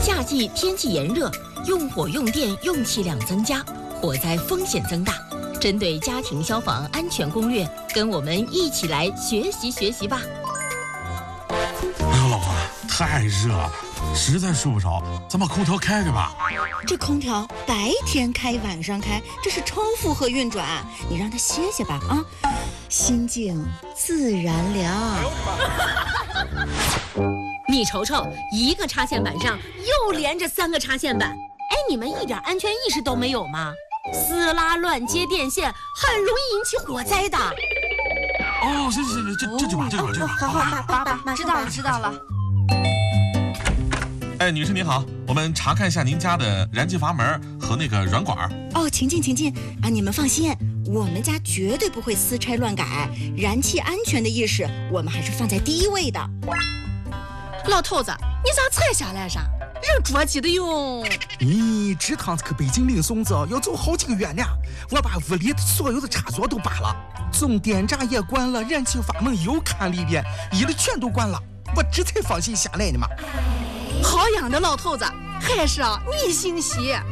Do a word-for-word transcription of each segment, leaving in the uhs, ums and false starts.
夏季天气炎热，用火用电用气量增加，火灾风险增大。针对家庭消防安全攻略，跟我们一起来学习学习吧。 哎呦，老婆，太热了，实在睡不着，咱把空调开开吧。 这空调白天开晚上开，这是超负荷运转，你让它歇歇吧啊，心静自然凉。 你瞅瞅，一个插线板上又连着三个插线板，哎，你们一点安全意识都没有吗？撕拉乱接电线很容易引起火灾的。 哦，是是是，这这就把这个把这个把。 好好好，爸爸知道了知道了。 哎，女士您好，我们查看一下您家的燃气阀门和那个软管。 哦，请进请进啊！你们放心，我们家绝对不会私拆乱改，燃气安全的意识我们还是放在第一位的。 老头子，你咋才下来噻？人着急的哟。 咦，这趟去北京领孙子要走好几个月呢，我把屋里所有的插座都拔了，总电闸也关了，燃气阀门又看了一遍，一律全都关了，我这才放心下来的嘛。 好样的，老头子，还是啊你心细。哎，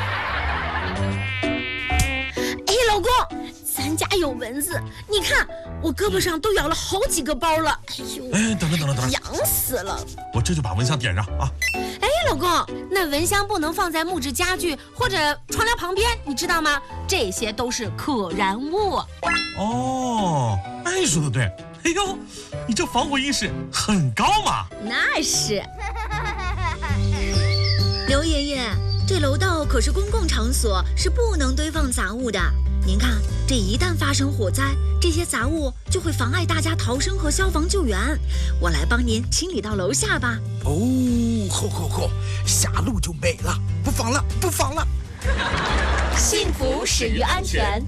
老公，咱家有蚊子，你看我胳膊上都咬了好几个包了。哎呦， 哎，等等等等等， 痒死了！ 我这就把蚊香点上啊。 哎，老公，那蚊香不能放在木质家具或者窗帘旁边，你知道吗？这些都是可燃物。 哦，哎，说的对。哎呦，你这防火意识很高嘛。 那是。 刘爷爷，这楼道可是公共场所，是不能堆放杂物的。您看，这一旦发生火灾，这些杂物就会妨碍大家逃生和消防救援。我来帮您清理到楼下吧。 哦，好好好，下楼就没了，不放了，不放了。 幸福始于安全。